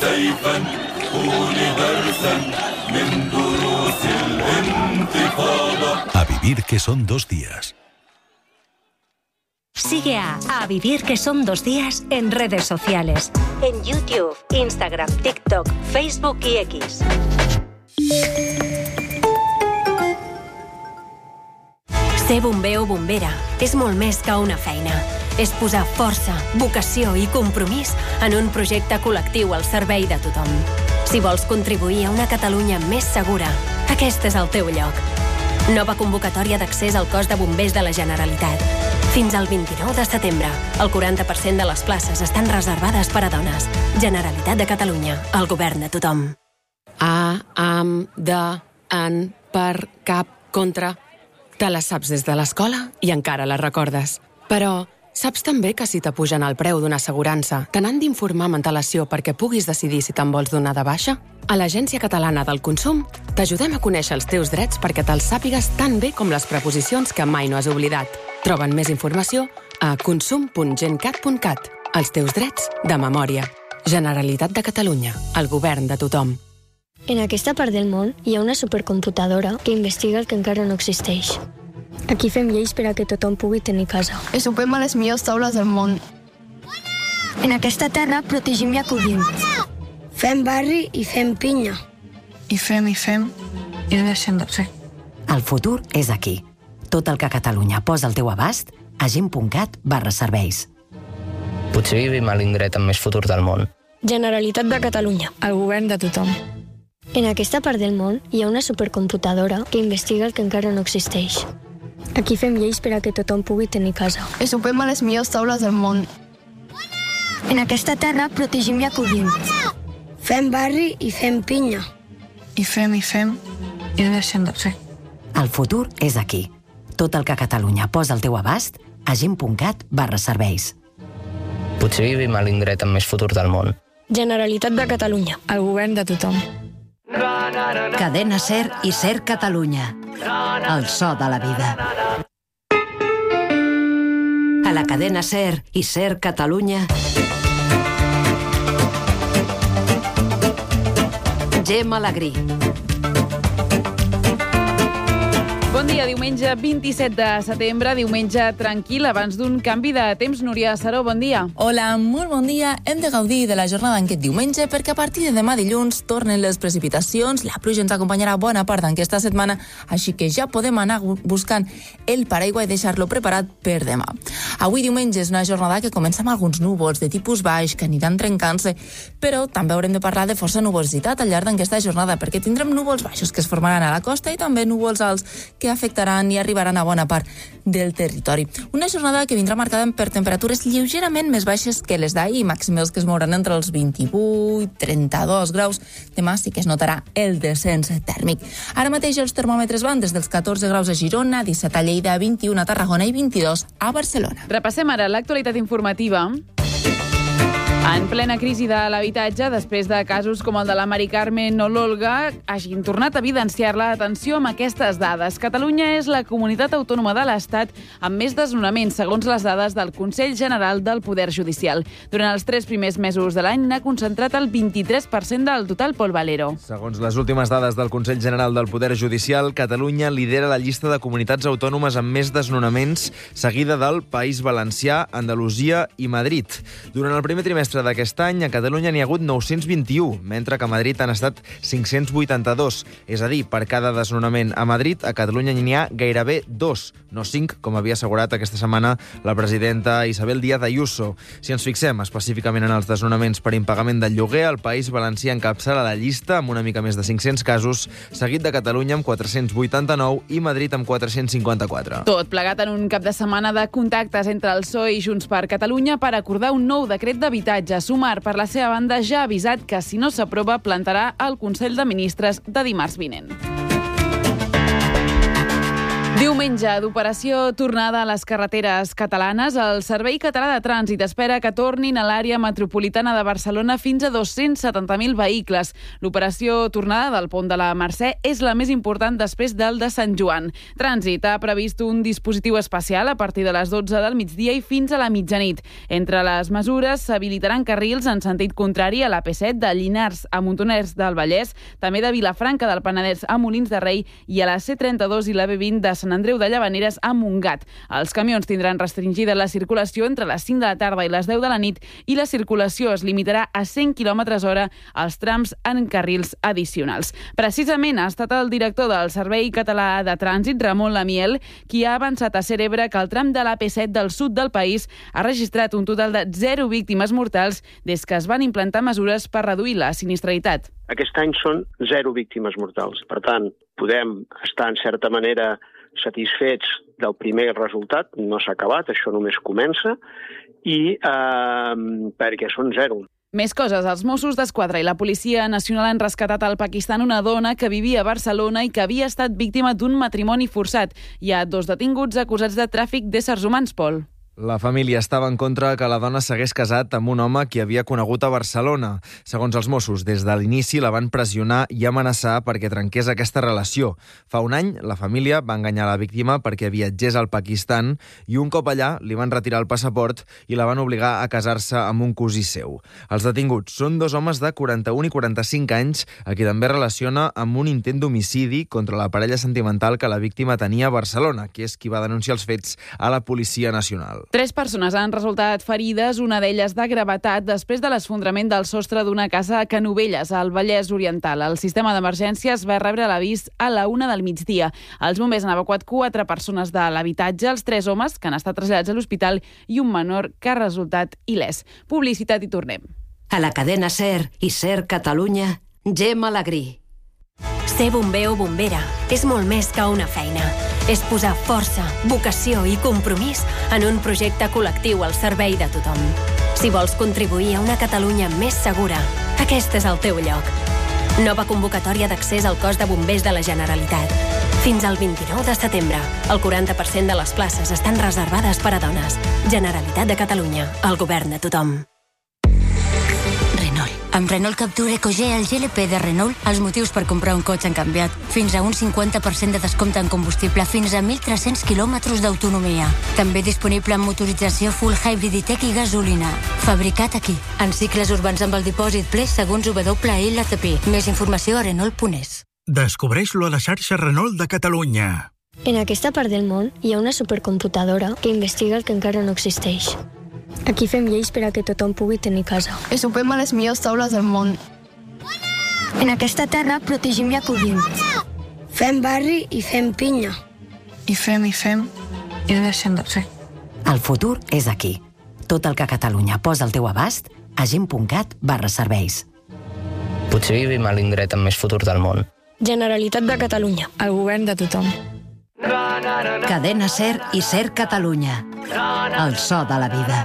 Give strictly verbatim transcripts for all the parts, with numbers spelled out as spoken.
سيفا قولي درسا من دروس الانتفاضة. A vivir que son dos días. Sigue a A Vivir que son dos días en redes sociales. En YouTube, Instagram, TikTok, Facebook y X. Ser bomber o bombera és molt més que una feina. És posar força, vocació i compromís en un projecte col·lectiu al servei de tothom. Si vols contribuir a una Catalunya més segura, aquest és el teu lloc. Nova convocatòria d'accés al cos de bombers de la Generalitat. Fins al vint-i-nou de setembre, el quaranta per cent de les places estan reservades per a dones. Generalitat de Catalunya, el govern de tothom. A, am, de, en, per, cap, contra... Te les saps des de l'escola i encara les recordes. Però saps també que si t'apugen el preu d'una assegurança, te n'han d'informar amb antelació perquè puguis decidir si te'n vols donar de baixa? A l'Agència Catalana del Consum t'ajudem a conèixer els teus drets perquè te'ls sàpigues tan bé com les preposicions que mai no has oblidat. Troben més informació a consum punt gencat punt cat. Els teus drets de memòria. Generalitat de Catalunya, el govern de tothom. En aquesta part del món hi ha una supercomputadora que investiga el que encara no existeix. Aquí fem lleis per a que tothom pugui tenir casa. I sopem a les millors taules del món. En aquesta terra protegim i acollim. Fem barri i fem pinya. I fem i fem i no deixem de fer. El futur és aquí. Tot el que Catalunya posa al teu abast a gent punt cat barra serveis. Potser vivim a l'indret amb més futur del món. Generalitat de Catalunya, el govern de tothom. En aquesta part del món hi ha una supercomputadora que investiga el que encara no existeix. Aquí fem lleis per a que tothom pugui tenir casa. I sopem a les millors taules del món. En aquesta terra protegim i acollim. Fem barri i fem pinya. I fem i fem i no deixem de fer. El futur és aquí. Tot el que Catalunya posa al teu abast a gent punt cat barra serveis. Potser vivim a l'indret amb més futur del món. Generalitat de Catalunya, el govern de tothom. Cadena Ser i Ser Catalunya. El so de la vida. A la cadena Ser i Ser Catalunya. Gemma Alegrí. Bon dia, diumenge vint-i-set de setembre, diumenge tranquil, abans d'un canvi de temps. Núria Saró, bon dia. Hola, molt bon dia. Hem de gaudir de la jornada en aquest diumenge perquè a partir de demà dilluns tornen les precipitacions, la pluja ens acompanyarà bona part d'aquesta setmana, així que ja podem anar buscant el paraigua i deixar-lo preparat per demà. Avui diumenge és una jornada que comença amb alguns núvols de tipus baix que aniran trencant-se, però també haurem de parlar de força nuvolositat al llarg d'aquesta jornada perquè tindrem núvols baixos que es formaran a la costa i també núvols alts que afectaran i arribaran a bona part del territori. Una jornada que vindrà marcada per temperatures lleugerament més baixes que les d'ahir, màximes que es mouran entre els vint-i-vuit i trenta-dos graus. Demà sí que es notarà el descens tèrmic. Ara mateix els termòmetres van des dels catorze graus a Girona, disset a Lleida, vint-i-u a Tarragona i vint-i-dos a Barcelona. Repassem ara l'actualitat informativa. En plena crisi de l'habitatge, després de casos com el de la Mari Carmen o l'Olga, hagin tornat a evidenciar-la. Atenció amb aquestes dades. Catalunya és la comunitat autònoma de l'Estat amb més desnonaments, segons les dades del Consell General del Poder Judicial. Durant els tres primers mesos de l'any n'ha concentrat el vint-i-tres per cent del total. Pol Valero. Segons les últimes dades del Consell General del Poder Judicial, Catalunya lidera la llista de comunitats autònomes amb més desnonaments, seguida del País Valencià, Andalusia i Madrid. Durant el primer trimestre d'aquest any, a Catalunya n'hi ha hagut nou-cents vint-i-u, mentre que a Madrid han estat cinc-cents vuitanta-dos. És a dir, per cada desnonament a Madrid, a Catalunya n'hi ha gairebé dos, no cinc, com havia assegurat aquesta setmana la presidenta Isabel Díaz Ayuso. Si ens fixem específicament en els desnonaments per impagament del lloguer, el País Valencià encapçala la llista amb una mica més de cinc-cents casos, seguit de Catalunya amb quatre-cents vuitanta-nou i Madrid amb quatre-cents cinquanta-quatre. Tot plegat en un cap de setmana de contactes entre el P S O E i Junts per Catalunya per acordar un nou decret d'habitatge. Sumar, per la seva banda, ja ha avisat que si no s'aprova plantarà el Consell de Ministres de dimarts vinent. Diumenge d'operació tornada a les carreteres catalanes, el Servei Català de Trànsit espera que tornin a l'àrea metropolitana de Barcelona fins a dos-cents setanta mil vehicles. L'operació tornada del pont de la Mercè és la més important després del de Sant Joan. Trànsit ha previst un dispositiu especial a partir de les dotze del migdia i fins a la mitjanit. Entre les mesures s'habilitaran carrils en sentit contrari a l'A P set de Llinars a Montornès del Vallès, també de Vilafranca del Penedès a Molins de Rei i a la C trenta-dos i la B vint de Sant Andreu de Llavaneres a Montgat. Els camions tindran restringida la circulació entre les cinc de la tarda i les deu de la nit i la circulació es limitarà a cent quilòmetres hora als trams en carrils addicionals. Precisament ha estat el director del Servei Català de Trànsit, Ramon Lamiel, qui ha avançat a Cerebre que el tram de l'A P set del sud del país ha registrat un total de zero víctimes mortals des que es van implantar mesures per reduir la sinistralitat. Aquest any són zero víctimes mortals. Per tant, podem estar en certa manera satisfets del primer resultat, no s'ha acabat, això només comença, i eh, perquè són zero. Més coses. Els Mossos d'Esquadra i la Policia Nacional han rescatat al Pakistan una dona que vivia a Barcelona i que havia estat víctima d'un matrimoni forçat. Hi ha dos detinguts acusats de tràfic d'éssers humans, Pol. La família estava en contra que la dona s'hagués casat amb un home que havia conegut a Barcelona. Segons els Mossos, des de l'inici la van pressionar i amenaçar perquè trenqués aquesta relació. Fa un any, la família va enganyar la víctima perquè viatgés al Pakistan i un cop allà li van retirar el passaport i la van obligar a casar-se amb un cosí seu. Els detinguts són dos homes de quaranta-un i quaranta-cinc anys a qui també relaciona amb un intent d'homicidi contra la parella sentimental que la víctima tenia a Barcelona, que és qui va denunciar els fets a la Policia Nacional. Tres persones han resultat ferides, una d'elles de gravetat, després de l'esfondrament del sostre d'una casa a Canovelles, al Vallès Oriental. El sistema d'emergències va rebre l'avís a la una del migdia. Els bombers han evacuat quatre persones de l'habitatge, els tres homes que han estat traslladats a l'hospital i un menor que ha resultat il·lès. Publicitat i tornem. A la cadena SER i SER Catalunya, Gemma Alegrí. Ser bomber o bombera és molt més que una feina. És posar força, vocació i compromís en un projecte col·lectiu al servei de tothom. Si vols contribuir a una Catalunya més segura, aquest és el teu lloc. Nova convocatòria d'accés al cos de bombers de la Generalitat. Fins al vint-i-nou de setembre, el quaranta per cent de les places estan reservades per a dones. Generalitat de Catalunya, el govern de tothom. Amb Renault Captur EcoG, el G L P de Renault, els motius per comprar un cotxe han canviat. Fins a un cinquanta per cent de descompte en combustible, fins a mil tres-cents quilòmetres d'autonomia. També disponible en motorització full hybrid i tech i gasolina. Fabricat aquí. En cicles urbans amb el dipòsit ple segons W L T P. Més informació a Renault punt es. Descobreix-lo a la xarxa Renault de Catalunya. En aquesta part del món hi ha una supercomputadora que investiga el que encara no existeix. Aquí fem lleis per a que tothom pugui tenir casa. I sopem a les millors taules del món. En aquesta terra protegim i acollim. Fem barri i fem pinya. I fem i fem i no deixem de fer. El futur és aquí. Tot el que Catalunya posa al teu abast a gent.cat barra serveis. Potser vivim a l'indret amb més futur del món. Generalitat de Catalunya. El govern de tothom. Cadena SER i SER Catalunya. El so de la vida.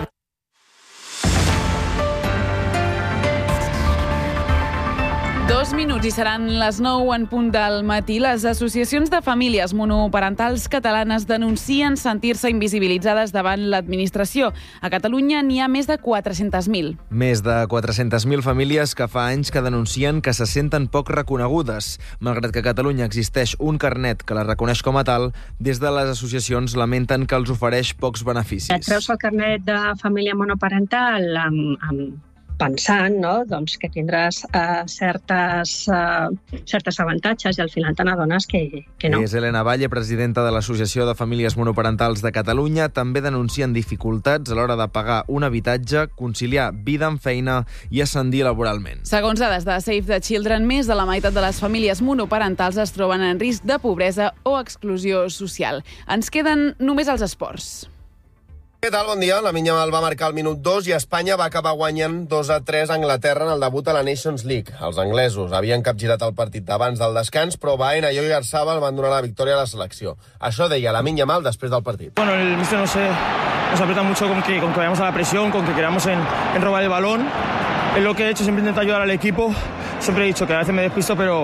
Dos minuts i seran les nou en punt del matí. Les associacions de famílies monoparentals catalanes denuncien sentir-se invisibilitzades davant l'administració. A Catalunya n'hi ha més de quatre-centes mil. Més de quatre-centes mil famílies que fa anys que denuncien que se senten poc reconegudes. Malgrat que a Catalunya existeix un carnet que la reconeix com a tal, des de les associacions lamenten que els ofereix pocs beneficis. Et treus el carnet de família monoparental amb, amb pensant, no? doncs, que tindràs uh, certes, uh, certes avantatges i al final te n'adones que, que no. És Helena Valle, presidenta de l'Associació de Famílies Monoparentals de Catalunya. També denuncien dificultats a l'hora de pagar un habitatge, conciliar vida amb feina i ascendir laboralment. Segons dades de Save the Children, més de la meitat de les famílies monoparentals es troben en risc de pobresa o exclusió social. Ens queden només els esports. Què tal? Bon dia. La Minyamal va marcar el minut dos i Espanya va acabar guanyant dos a tres a Anglaterra en el debut a la Nations League. Els anglesos havien capgirat el partit abans del descans, però Baena i Oyarzabal van donar la victòria a la selecció. Això deia la Minyamal després del partit. Bueno, el míster no sé, nos aprieta mucho con que, con que vayamos a la presión, con que queramos en, en robar el balón. Es lo que he hecho, siempre intento ayudar al equipo. Siempre he dicho que a veces me despisto, pero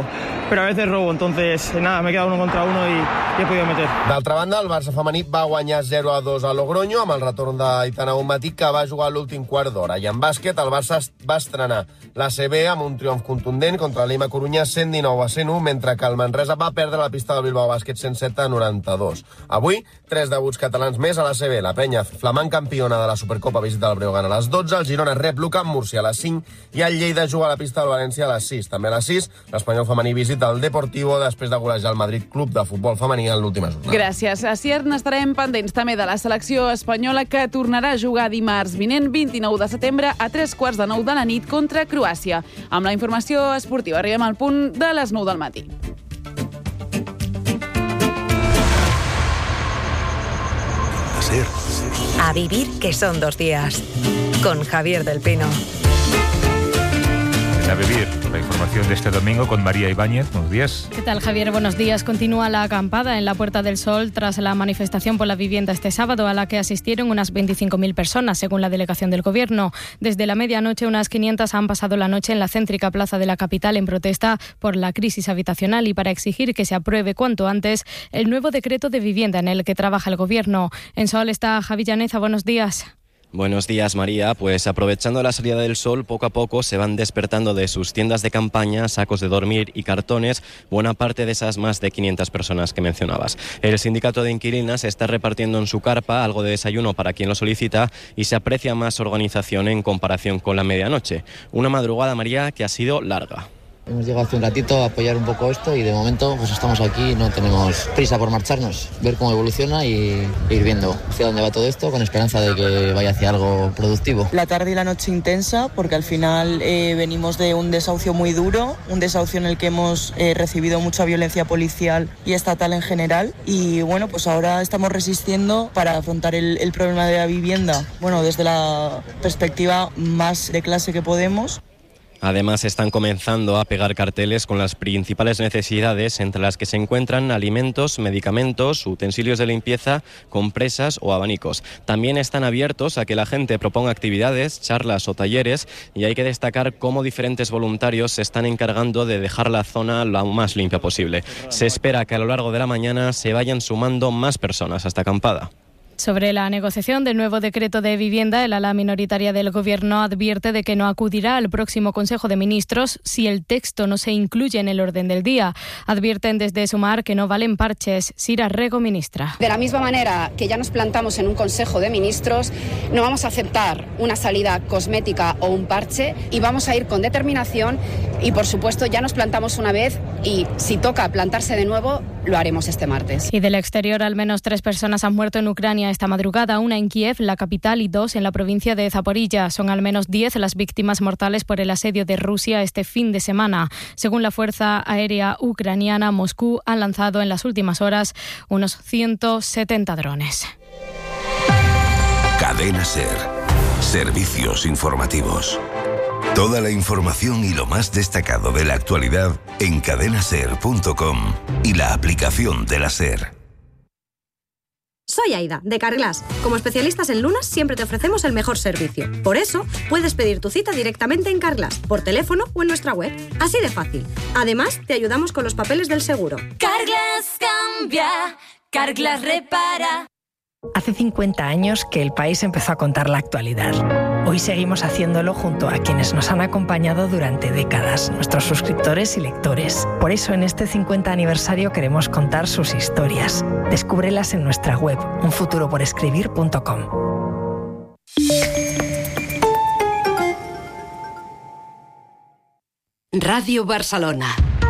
pero a veces robo, entonces nada, me he quedado uno contra uno y, y he podido meter. D'altra banda, el Barça femení va guanyar zero a dos a Logroño amb el retorn d'Aitana Bonmatí, que va jugar l'últim quart d'hora. I en bàsquet, el Barça va estrenar l'A C B amb un triomf contundent contra l'Ima Corunya cent dinou a cent u, mentre que el Manresa va perdre la pista del Bilbao Bàsquet cent set a noranta-dos. Avui, tres debuts catalans més a l'A C B. La Penya, flamant campiona de la Supercopa, visita el Breogán a les dotze, el Girona rep l'U C A M Múrcia a les cinc i el Lleida juga a la pista del València a les sis. També a les sis, l'Espanyol femení visita el Deportivo després de golejar el Madrid Club de Futbol femení en l'última jornada. Gràcies. A Cier n'estarem pendents també de la selecció espanyola, que tornarà a jugar dimarts vinent, vint-i-nou de setembre, a tres quarts de nou de la nit contra Croàcia. Amb la informació esportiva arribem al punt de les nou del matí. A vivir que son dos días. Con Javier del Pino. A vivir, la información de este domingo con María Ibáñez. Buenos días. ¿Qué tal, Javier? Buenos días. Continúa la acampada en la Puerta del Sol tras la manifestación por la vivienda este sábado, a la que asistieron unas veinticinco mil personas, según la delegación del Gobierno. Desde la medianoche, unas quinientas han pasado la noche en la céntrica plaza de la capital en protesta por la crisis habitacional y para exigir que se apruebe cuanto antes el nuevo decreto de vivienda en el que trabaja el Gobierno. En Sol está Javi Llaneza. Buenos días. Buenos días, María. Pues aprovechando la salida del sol, poco a poco se van despertando de sus tiendas de campaña, sacos de dormir y cartones buena parte de esas más de quinientas personas que mencionabas. El sindicato de inquilinas está repartiendo en su carpa algo de desayuno para quien lo solicita y se aprecia más organización en comparación con la medianoche. Una madrugada, María, que ha sido larga. Hemos llegado hace un ratito a apoyar un poco esto y de momento pues estamos aquí, no tenemos prisa por marcharnos, ver cómo evoluciona y ir viendo hacia dónde va todo esto con esperanza de que vaya hacia algo productivo. La tarde y la noche intensa porque al final eh, venimos de un desahucio muy duro, un desahucio en el que hemos eh, recibido mucha violencia policial y estatal en general y bueno, pues ahora estamos resistiendo para afrontar el, el problema de la vivienda, bueno, desde la perspectiva más de clase que podemos. Además, están comenzando a pegar carteles con las principales necesidades, entre las que se encuentran alimentos, medicamentos, utensilios de limpieza, compresas o abanicos. También están abiertos a que la gente proponga actividades, charlas o talleres, y hay que destacar cómo diferentes voluntarios se están encargando de dejar la zona lo más limpia posible. Se espera que a lo largo de la mañana se vayan sumando más personas a esta acampada. Sobre la negociación del nuevo decreto de vivienda, el ala minoritaria del Gobierno advierte de que no acudirá al próximo Consejo de Ministros si el texto no se incluye en el orden del día. Advierten desde Sumar que no valen parches. Sira Rego, ministra. De la misma manera que ya nos plantamos en un Consejo de Ministros, no vamos a aceptar una salida cosmética o un parche y vamos a ir con determinación y, por supuesto, ya nos plantamos una vez y si toca plantarse de nuevo, lo haremos este martes. Y del exterior, al menos tres personas han muerto en Ucrania esta madrugada, una en Kiev, la capital, y dos en la provincia de Zaporilla. Son al menos diez las víctimas mortales por el asedio de Rusia este fin de semana. Según la Fuerza Aérea Ucraniana, Moscú ha lanzado en las últimas horas unos ciento setenta drones. Cadena SER. Servicios informativos. Toda la información y lo más destacado de la actualidad en cadena ser punto com y la aplicación de la SER. Soy Aida, de Carglass. Como especialistas en lunas, siempre te ofrecemos el mejor servicio. Por eso, puedes pedir tu cita directamente en Carglass, por teléfono o en nuestra web. Así de fácil. Además, te ayudamos con los papeles del seguro. Carglass cambia, Carglass repara. Hace cincuenta años que el país empezó a contar la actualidad. Hoy seguimos haciéndolo junto a quienes nos han acompañado durante décadas, nuestros suscriptores y lectores. Por eso en este cincuenta aniversario queremos contar sus historias. Descúbrelas en nuestra web, un futuro por escribir punto com. Ràdio Barcelona.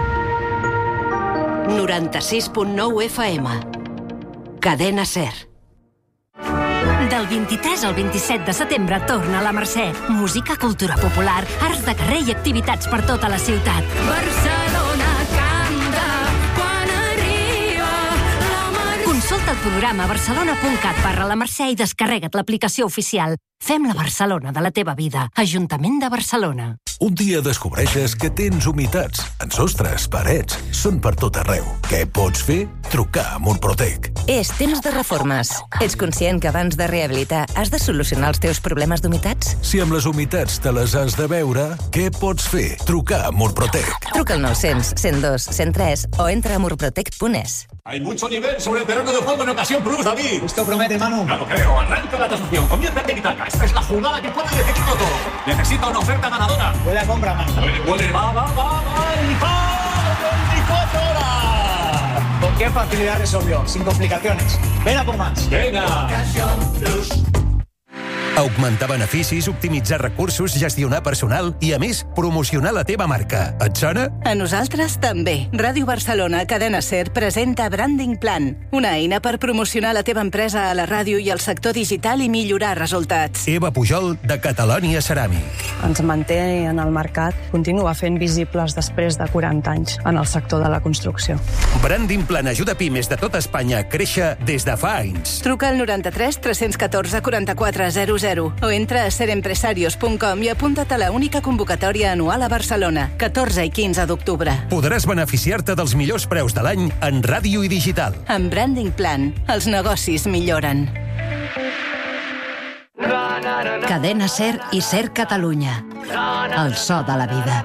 noranta-sis punt nou F M. Cadena SER. Del vint-i-tres al vint-i-set de setembre torna a la Mercè. Música, cultura popular, arts de carrer i activitats per tota la ciutat. Barcelona canta quan arriba la Mercè. Consulta el programa a barcelona punt cat barra la Mercè i descarrega't l'aplicació oficial. Fem la Barcelona de la teva vida. Ajuntament de Barcelona. Un dia descobreixes que tens humitats en sostres, parets, són per tot arreu. Què pots fer? Trucar a Murprotec. És temps de reformes. Ets conscient que abans de rehabilitar has de solucionar els teus problemes d'humitats? Si amb les humitats te les has de veure, què pots fer? Trucar a Murprotec. Truca al nou cents, cent dos, cent tres o entra a murprotec punt es. Hay mucho nivel sobre el terreno de juego en Ocasión Plus, David. Esto promete, Manu. No lo creo. Arranca la transacción. Comienza en Tiki-Taka. Esta es la jugada que puede decidirlo todo. Necesita una oferta ganadora. Huele a compra, Manu. Huele, huele, va, va, va, va. ¡Y va! veinticuatro horas! ¿Con qué facilidad resolvió? Sin complicaciones. Ven a por más. Venga. Ocasión Plus. Augmentar beneficis, optimitzar recursos, gestionar personal i, a més, promocionar la teva marca. Et sona? A nosaltres també. Ràdio Barcelona, Cadena SER, presenta Branding Plan, una eina per promocionar la teva empresa a la ràdio i al sector digital i millorar resultats. Eva Pujol, de Catalònia Ceràmic. Ens manté en el mercat, continua fent visibles després de quaranta anys en el sector de la construcció. Branding Plan ajuda pimes de tota Espanya a créixer des de fa anys. Truca al noranta-tres tres cents catorze quaranta-quatre zero zero o entra a ser empresarios punt com i apunta't a la única convocatòria anual a Barcelona, catorze i quinze d'octubre. Podràs beneficiar-te dels millors preus de l'any en ràdio i digital. Amb Branding Plan, els negocis milloren. Cadena SER i SER Catalunya. El so de la vida.